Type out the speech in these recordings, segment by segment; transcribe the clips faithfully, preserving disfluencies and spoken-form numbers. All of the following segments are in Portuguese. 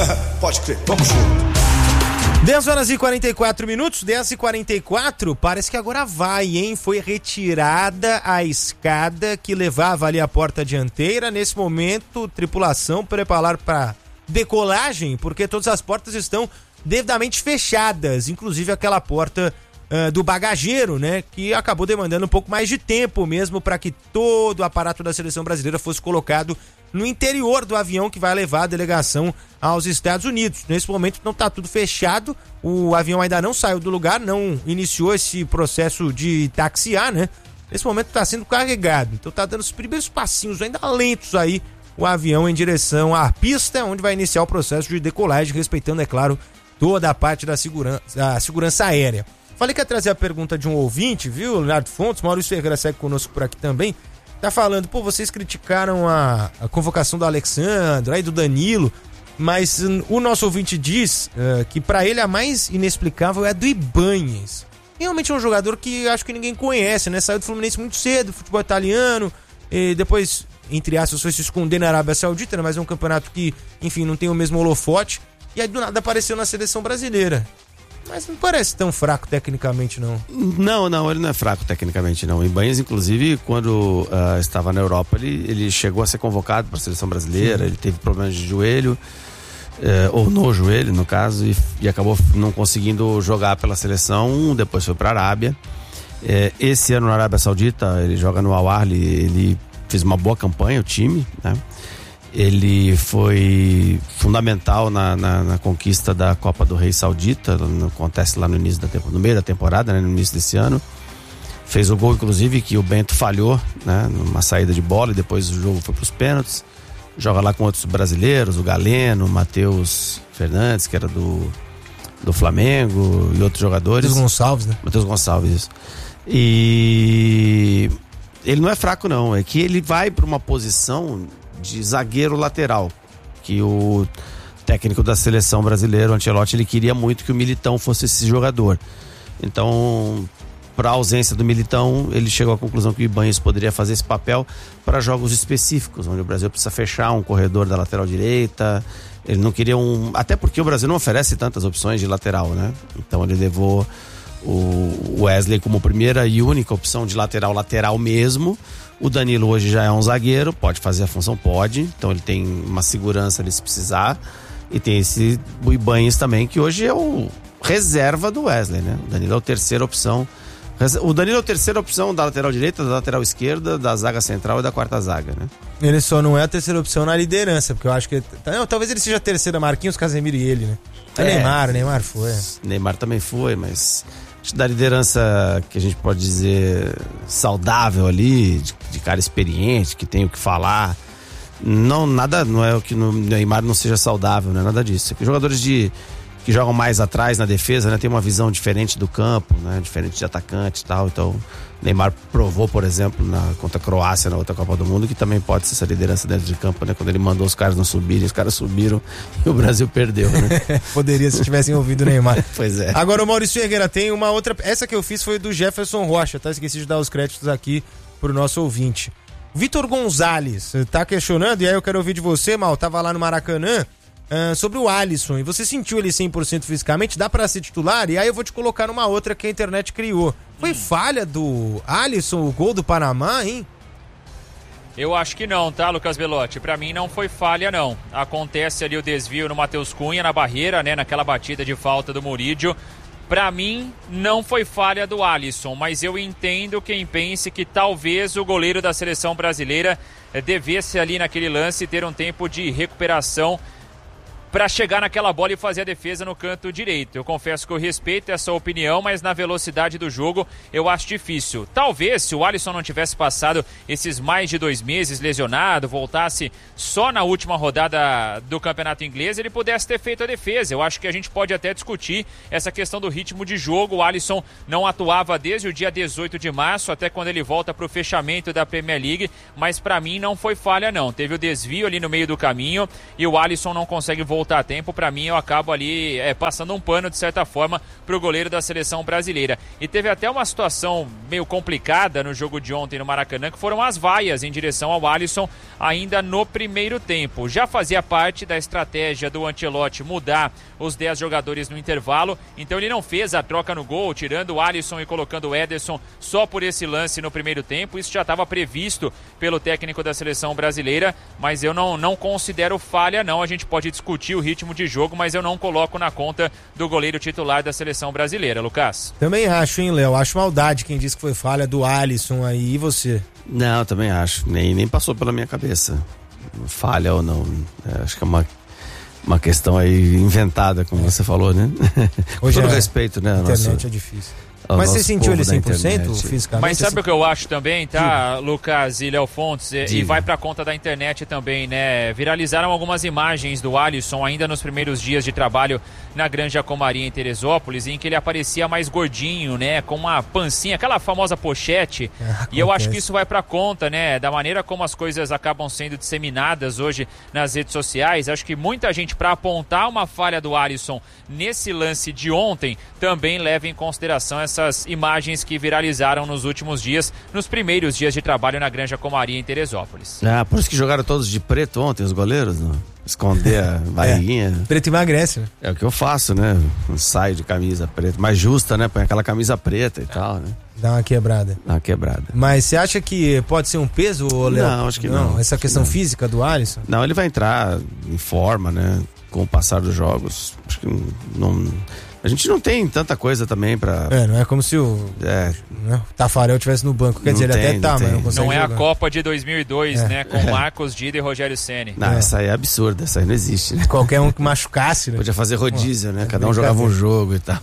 Pode crer, vamos junto. dez horas e quarenta e quatro minutos, dez e quarenta e quatro, parece que agora vai, hein? Foi retirada a escada que levava ali a porta dianteira. Nesse momento, tripulação preparar para decolagem, porque todas as portas estão devidamente fechadas, inclusive aquela porta uh, do bagageiro, né? Que acabou demandando um pouco mais de tempo mesmo para que todo o aparato da seleção brasileira fosse colocado no interior do avião que vai levar a delegação aos Estados Unidos. Nesse momento não está tudo fechado, o avião ainda não saiu do lugar, não iniciou esse processo de taxiar, né? Nesse momento está sendo carregado, então está dando os primeiros passinhos ainda lentos aí, o avião em direção à pista, onde vai iniciar o processo de decolagem, respeitando, é claro, toda a parte da segurança, a segurança aérea. Falei que ia trazer a pergunta de um ouvinte, viu, Leonardo Fontes, Maurício Ferreira segue conosco por aqui também. Tá falando, pô, vocês criticaram a, a convocação do Alexandre, aí do Danilo, mas um, o nosso ouvinte diz uh, que pra ele a mais inexplicável é a do Ibanez. Realmente é um jogador que acho que ninguém conhece, né? Saiu do Fluminense muito cedo, futebol italiano, e depois, entre aspas, foi se esconder na Arábia Saudita, né? Mas é um campeonato que, enfim, não tem o mesmo holofote, e aí do nada apareceu na seleção brasileira. Mas não parece tão fraco tecnicamente, não. Não, não, ele não é fraco tecnicamente, não. O Ibanez, inclusive, quando uh, estava na Europa, ele, ele chegou a ser convocado para a seleção brasileira. Sim. Ele teve problemas de joelho, uh, ou no joelho, no caso, e, e acabou não conseguindo jogar pela seleção. Depois foi para a Arábia. Uh, esse ano na Arábia Saudita, ele joga no Al Ahly, ele fez uma boa campanha, o time, né? Ele foi fundamental na, na, na conquista da Copa do Rei Saudita, acontece lá no início da temporada, no meio da temporada, né, no início desse ano. Fez o gol, inclusive, que o Bento falhou, né, numa saída de bola, e depois o jogo foi para os pênaltis. Joga lá com outros brasileiros, o Galeno, o Matheus Fernandes, que era do, do Flamengo, e outros jogadores. Matheus Gonçalves, né? Matheus Gonçalves, isso. E ele não é fraco, não, é que ele vai para uma posição de zagueiro lateral, que o técnico da seleção brasileira, o Ancelotti, ele queria muito que o Militão fosse esse jogador. Então, para a ausência do Militão, ele chegou à conclusão que o Ibanez poderia fazer esse papel para jogos específicos, onde o Brasil precisa fechar um corredor da lateral direita. Ele não queria um... Até porque o Brasil não oferece tantas opções de lateral, né? Então ele levou o Wesley como primeira e única opção de lateral, lateral mesmo. O Danilo hoje já é um zagueiro, pode fazer a função, pode. Então ele tem uma segurança ali se precisar. E tem esse o Ibanez também, que hoje é o reserva do Wesley, né? O Danilo é a terceira opção. O Danilo é a terceira opção da lateral direita, da lateral esquerda, da zaga central e da quarta zaga, né? Ele só não é a terceira opção na liderança, porque eu acho que... Não, talvez ele seja a terceira, Marquinhos, Casemiro e ele, né? É, Neymar, o Neymar foi. Neymar também foi, mas... da liderança que a gente pode dizer saudável ali, de, de cara experiente, que tem o que falar. Não, nada, não é o que no Neymar não seja saudável, não é nada disso. É jogadores de, que jogam mais atrás na defesa, né, tem uma visão diferente do campo, né, diferente de atacante e tal. Então, Neymar provou, por exemplo, na, contra a Croácia na outra Copa do Mundo, que também pode ser essa liderança dentro de campo, né? Quando ele mandou os caras não subirem, os caras subiram e o Brasil perdeu, né? Poderia se tivessem ouvido o Neymar. Pois é. Agora o Maurício Ferreira tem uma outra... Essa que eu fiz foi do Jefferson Rocha, tá? Esqueci de dar os créditos aqui pro nosso ouvinte. Vitor Gonzalez tá questionando, e aí eu quero ouvir de você, Mal, tava lá no Maracanã, Uh, sobre o Alisson, e você sentiu ele cem por cento fisicamente, dá pra ser titular? E aí eu vou te colocar numa outra que a internet criou. Foi hum. falha do Alisson o gol do Panamá, hein? Eu acho que não, tá, Lucas Belotti? Pra mim não foi falha, não. Acontece ali o desvio no Matheus Cunha, na barreira, né, naquela batida de falta do Murídio. Pra mim, não foi falha do Alisson, mas eu entendo quem pense que talvez o goleiro da seleção brasileira devesse ali naquele lance ter um tempo de recuperação para chegar naquela bola e fazer a defesa no canto direito. Eu confesso que eu respeito essa opinião, mas na velocidade do jogo eu acho difícil. Talvez, se o Alisson não tivesse passado esses mais de dois meses lesionado, voltasse só na última rodada do Campeonato Inglês, ele pudesse ter feito a defesa. Eu acho que a gente pode até discutir essa questão do ritmo de jogo. O Alisson não atuava desde o dia dezoito de março, até quando ele volta para o fechamento da Premier League, mas para mim não foi falha, não. Teve o desvio ali no meio do caminho e o Alisson não consegue voltar voltar a tempo, para mim eu acabo ali é, passando um pano de certa forma pro goleiro da seleção brasileira. E teve até uma situação meio complicada no jogo de ontem no Maracanã, que foram as vaias em direção ao Alisson ainda no primeiro tempo. Já fazia parte da estratégia do Ancelotti mudar os dez jogadores no intervalo, então ele não fez a troca no gol, tirando o Alisson e colocando o Ederson só por esse lance no primeiro tempo. Isso já estava previsto pelo técnico da seleção brasileira, mas eu não, não considero falha não. A gente pode discutir o ritmo de jogo, mas eu não coloco na conta do goleiro titular da seleção brasileira. Lucas? Também acho, hein, Léo? Acho maldade quem disse que foi falha do Alisson aí. E você? Não, também acho. Nem, nem passou pela minha cabeça. Falha ou não. É, acho que é uma, uma questão aí inventada, como você falou, né? Com Hoje todo é, respeito, né? A internet nosso... é difícil. Mas você sentiu ele cem por cento fisicamente? Mas sabe o que eu acho também, tá, Lucas e Léo Fontes? E, e vai pra conta da internet também, né? Viralizaram algumas imagens do Alisson ainda nos primeiros dias de trabalho na Granja Comaria em Teresópolis, em que ele aparecia mais gordinho, né? Com uma pancinha, aquela famosa pochete. Ah, e eu acho que isso vai pra conta, né? Da maneira como as coisas acabam sendo disseminadas hoje nas redes sociais. Acho que muita gente, pra apontar uma falha do Alisson nesse lance de ontem, também leva em consideração essa essas imagens que viralizaram nos últimos dias, nos primeiros dias de trabalho na Granja Comaria em Teresópolis. Ah, por isso que jogaram todos de preto ontem, os goleiros, não? Esconder a barriguinha. É, preto emagrece, né? É o que eu faço, né? Um saio de camisa preta, mais justa, né? Põe aquela camisa preta e é. tal, né? Dá uma quebrada. Dá uma quebrada. Mas você acha que pode ser um peso, Léo? Não, acho que não. não essa questão não. física do Alisson? Não, ele vai entrar em forma, né? Com o passar dos jogos. Acho que não... A gente não tem tanta coisa também pra... É, não é como se o, é. né, o Tafarel estivesse no banco. Quer não dizer, tem, ele até tá, não mas não consegue Não é jogar. a Copa de dois mil e dois, é. né? Com é. Marcos Dida e Rogério Ceni. Não, é. essa aí é absurda, essa aí não existe, né? Qualquer um que machucasse, né? Podia fazer rodízio, Pô, né? é Cada um jogava um jogo e tal.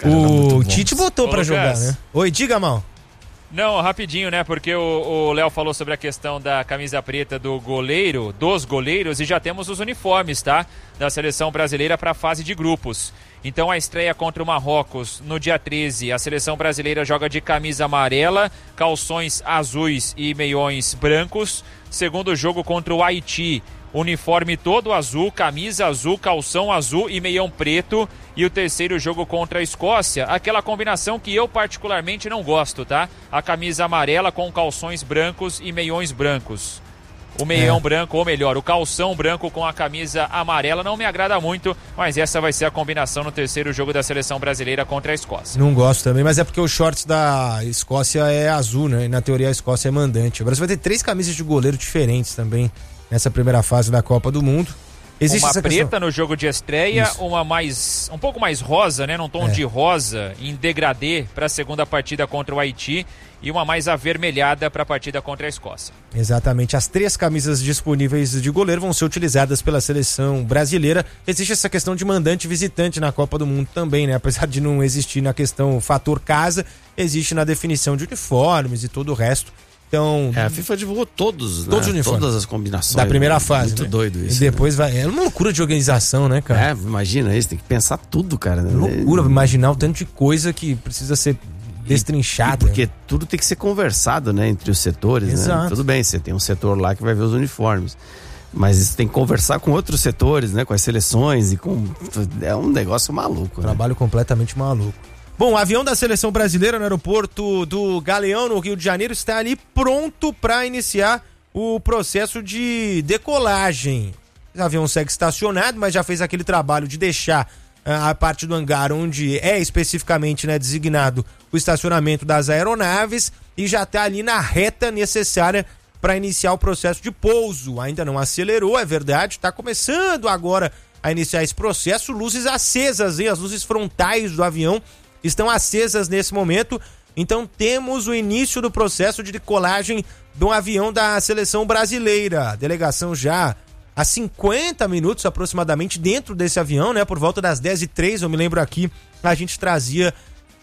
O Tite botou Ô, pra Lucas. jogar, né? Oi, diga, Mal. Não, rapidinho, né? Porque o Léo falou sobre a questão da camisa preta do goleiro, dos goleiros, e já temos os uniformes, tá? Da seleção brasileira para a fase de grupos. Então a estreia contra o Marrocos no dia treze, a seleção brasileira joga de camisa amarela, calções azuis e meiões brancos. Segundo jogo contra o Haiti, uniforme todo azul, camisa azul, calção azul e meião preto. E o terceiro jogo contra a Escócia, aquela combinação que eu particularmente não gosto, tá? A camisa amarela com calções brancos e meiões brancos. O meião é. branco, ou melhor, o calção branco com a camisa amarela não me agrada muito, mas essa vai ser a combinação no terceiro jogo da seleção brasileira contra a Escócia. Não gosto também, mas é porque o shorts da Escócia é azul, né? E na teoria a Escócia é mandante. Agora você vai ter três camisas de goleiro diferentes também nessa primeira fase da Copa do Mundo. Existe uma essa preta questão... no jogo de estreia, Isso. uma mais um pouco mais rosa, né, num tom é. de rosa em degradê para a segunda partida contra o Haiti e uma mais avermelhada para a partida contra a Escócia. Exatamente, as três camisas disponíveis de goleiro vão ser utilizadas pela seleção brasileira. Existe essa questão de mandante e visitante na Copa do Mundo também, né? Apesar de não existir na questão fator casa, existe na definição de uniformes e todo o resto. Então, é, a FIFA divulgou todos, todos né? os uniformes. Todas as combinações. Da primeira fase, Muito né? doido isso. E depois né? vai... É uma loucura de organização, né, cara? É, imagina isso, tem que pensar tudo, cara. Né? Loucura, imaginar o tanto de coisa que precisa ser destrinchada. E porque tudo tem que ser conversado, né, entre os setores, Exato. né? Tudo bem, você tem um setor lá que vai ver os uniformes, mas isso tem que conversar com outros setores, né, com as seleções e com... É um negócio maluco, né? Trabalho completamente maluco. Bom, o avião da seleção brasileira no aeroporto do Galeão, no Rio de Janeiro, está ali pronto para iniciar o processo de decolagem. O avião segue estacionado, mas já fez aquele trabalho de deixar uh, a parte do hangar onde é especificamente, né, designado o estacionamento das aeronaves e já está ali na reta necessária para iniciar o processo de pouso. Ainda não acelerou, é verdade, está começando agora a iniciar esse processo. Luzes acesas, hein? As luzes frontais do avião estão acesas nesse momento, então temos o início do processo de decolagem do avião da seleção brasileira. A delegação já há cinquenta minutos aproximadamente dentro desse avião, né? Por volta das dez e três, eu me lembro aqui, a gente trazia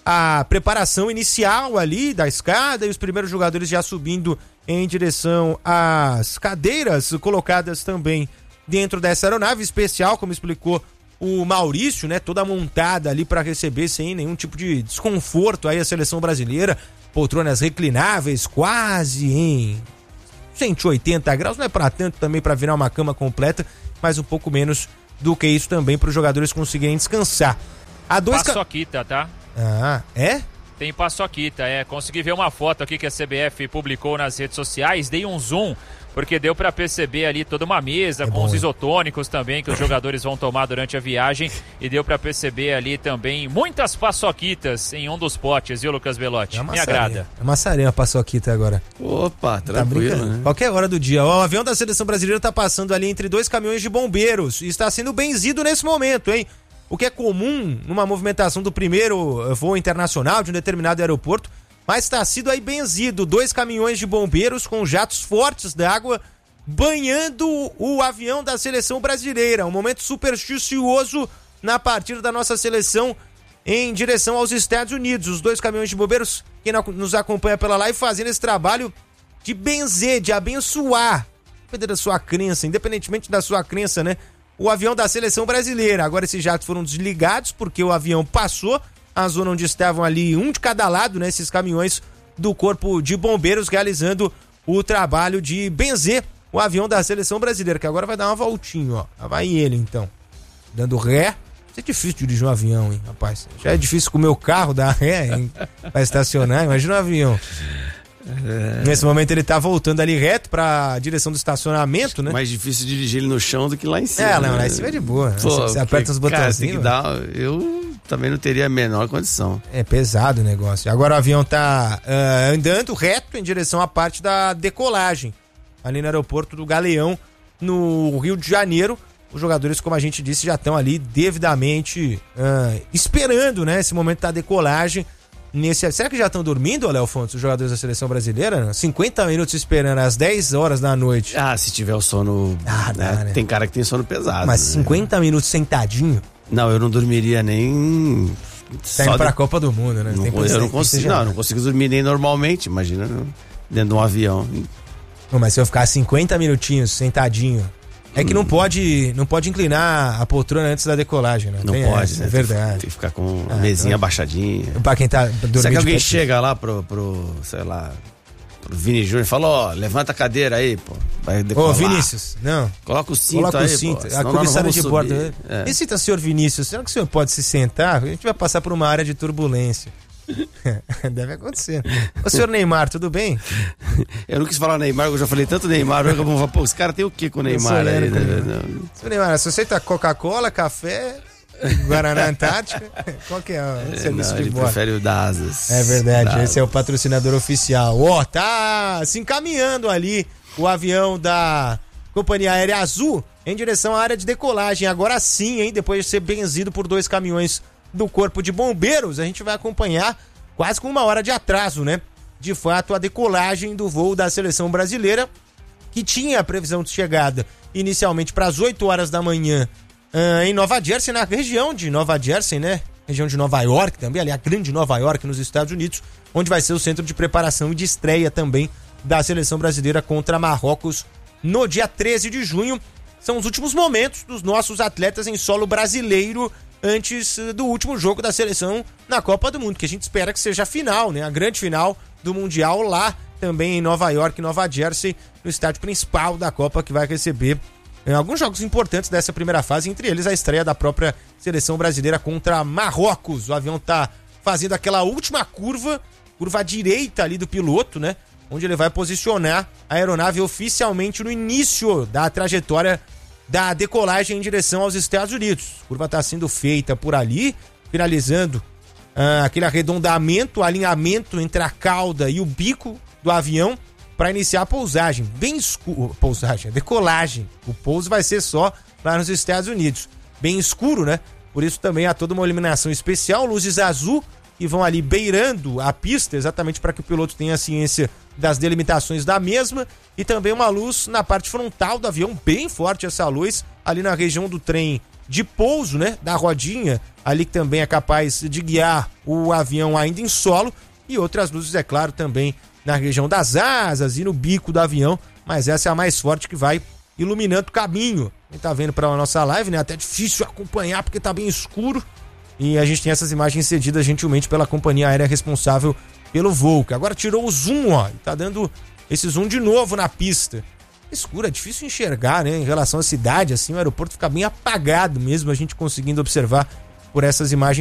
a preparação inicial ali da escada e os primeiros jogadores já subindo em direção às cadeiras colocadas também dentro dessa aeronave especial, como explicou o Maurício, né, toda montada ali para receber sem nenhum tipo de desconforto aí a seleção brasileira, poltronas reclináveis quase em cento e oitenta graus, não é para tanto também para virar uma cama completa, mas um pouco menos do que isso também para os jogadores conseguirem descansar. A dois Paçoquita, tá? Ah, é? Tem paçoquita, é. Consegui ver uma foto aqui que a C B F publicou nas redes sociais, dei um zoom, porque deu pra perceber ali toda uma mesa é com bom, os hein? isotônicos também que os jogadores vão tomar durante a viagem, e deu pra perceber ali também muitas paçoquitas em um dos potes, viu, Lucas Belotti? É Me agrada. É maçarinha a paçoquita agora. Opa, Tá tranquilo, brincando? né? Qualquer hora do dia. O avião da seleção brasileira tá passando ali entre dois caminhões de bombeiros e está sendo benzido nesse momento, hein? O que é comum numa movimentação do primeiro voo internacional de um determinado aeroporto, mas está sido aí benzido. Dois caminhões de bombeiros com jatos fortes d'água banhando o avião da seleção brasileira. Um momento supersticioso na partida da nossa seleção em direção aos Estados Unidos. Os dois caminhões de bombeiros, quem nos acompanha pela live, fazendo esse trabalho de benzer, de abençoar, independente da sua crença, independentemente da sua crença, né? O avião da seleção brasileira. Agora esses jatos foram desligados porque o avião passou a zona onde estavam ali, um de cada lado, né? Esses caminhões do Corpo de Bombeiros realizando o trabalho de benzer o avião da seleção brasileira, que agora vai dar uma voltinha, ó. Lá vai ele, então. Dando ré. Isso é difícil dirigir um avião, hein, rapaz? Já é difícil comer o carro, dar ré, hein? Vai estacionar, imagina um avião. É. Nesse momento ele tá voltando ali reto pra direção do estacionamento, né? Mais difícil dirigir ele no chão do que lá em cima. É, não, né? lá em cima é de boa. Pô, você, você aperta os botõezinhos. Cara, tem que dar, eu também não teria a menor condição. É pesado o negócio. Agora o avião tá uh, andando reto em direção à parte da decolagem, ali no aeroporto do Galeão, no Rio de Janeiro. Os jogadores, como a gente disse, já estão ali devidamente uh, esperando, né, esse momento da decolagem. Nesse... Será que já estão dormindo, Léo Fontes, os jogadores da seleção brasileira? cinquenta minutos esperando às dez horas da noite. Ah, se tiver o sono... Ah, né? dá, né? Tem cara que tem sono pesado. Mas né? cinquenta minutos sentadinho? Não, eu não dormiria nem... Tá indo pra de... Copa do Mundo, né? Não, tem eu não consigo, não, não consigo dormir nem normalmente, imagina, dentro de um avião. Não, mas se eu ficar cinquenta minutinhos sentadinho... É que não pode, não pode inclinar a poltrona antes da decolagem, né? Não tem pode, essa, né? É verdade. Tem que ficar com a ah, mesinha então... abaixadinha. Pra quem tá dormindo. Será que alguém pé... chega lá pro, pro, sei lá, pro Vini Júnior e fala, ó, levanta a cadeira aí, pô. Vai decolar. Ô, Vinícius, não. Coloca o cinto Coloca aí, o cinto. pô. A cobiçada de bordo. É. E cita, senhor Vinícius, será que o senhor pode se sentar? A gente vai passar por uma área de turbulência. Deve acontecer. Ô, senhor Neymar, tudo bem? Eu não quis falar Neymar, eu já falei tanto Neymar. Eu vou falar, pô, os caras tem o que com o Neymar aí? Né? Senhor Neymar, se você tá Coca-Cola, café, Guaraná Antártica, qual que é o serviço não, de ele bordo? prefere o da Asas. É verdade, da esse é o patrocinador oficial. Ó, oh, tá se encaminhando ali o avião da Companhia Aérea Azul em direção à área de decolagem. Agora sim, hein, depois de ser benzido por dois caminhões do Corpo de Bombeiros, a gente vai acompanhar quase com uma hora de atraso, né? De fato, a decolagem do voo da seleção brasileira, que tinha a previsão de chegada inicialmente para as oito horas da manhã uh, em Nova Jersey, na região de Nova Jersey, né? Região de Nova York também, ali a grande Nova York nos Estados Unidos, onde vai ser o centro de preparação e de estreia também da seleção brasileira contra Marrocos no dia treze de junho. São os últimos momentos dos nossos atletas em solo brasileiro antes do último jogo da seleção na Copa do Mundo, que a gente espera que seja a final, né? A grande final do Mundial lá também em Nova York, Nova Jersey, no estádio principal da Copa, que vai receber eh, alguns jogos importantes dessa primeira fase, entre eles a estreia da própria seleção brasileira contra Marrocos. O avião tá fazendo aquela última curva, curva à direita ali do piloto, né? Onde ele vai posicionar a aeronave oficialmente no início da trajetória da decolagem em direção aos Estados Unidos. A curva está sendo feita por ali, finalizando ah, aquele arredondamento, alinhamento entre a cauda e o bico do avião para iniciar a pousagem. Bem escuro. Pousagem, decolagem. O pouso vai ser só lá nos Estados Unidos. Bem escuro, né? Por isso também há toda uma iluminação especial, luzes azul que vão ali beirando a pista, exatamente para que o piloto tenha ciência das delimitações da mesma, e também uma luz na parte frontal do avião, bem forte essa luz, ali na região do trem de pouso, né, da rodinha, ali que também é capaz de guiar o avião ainda em solo, e outras luzes, é claro, também na região das asas e no bico do avião, mas essa é a mais forte que vai iluminando o caminho. Quem tá vendo pela nossa live, né, até difícil acompanhar porque tá bem escuro, e a gente tem essas imagens cedidas gentilmente pela companhia aérea responsável pelo voo, que agora tirou o zoom, ó, e tá dando esse zoom de novo na pista. escuro, é difícil enxergar, né? Em relação à cidade, assim, o aeroporto fica bem apagado mesmo, a gente conseguindo observar por essas imagens